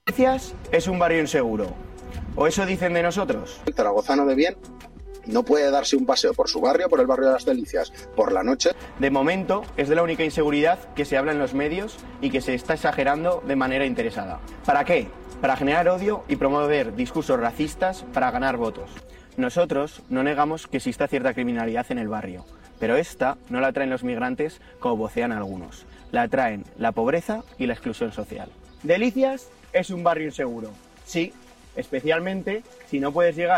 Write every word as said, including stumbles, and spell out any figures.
Delicias es un barrio inseguro, o eso dicen de nosotros. El zaragozano de bien no puede darse un paseo por su barrio, por el barrio de las Delicias, por la noche. De momento es de la única inseguridad que se habla en los medios y que se está exagerando de manera interesada. ¿Para qué? Para generar odio y promover discursos racistas para ganar votos. Nosotros no negamos que exista cierta criminalidad en el barrio, pero esta no la traen los migrantes como vocean algunos. La traen la pobreza y la exclusión social. Delicias es un barrio inseguro, sí, especialmente si no puedes llegar